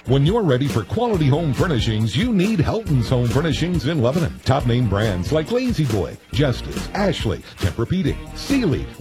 When you're ready for quality home furnishings, you need Helton's Home Furnishings in Lebanon. Top name brands like Lazy Boy, Justice, Ashley, Tempur-Pedic, Sealy,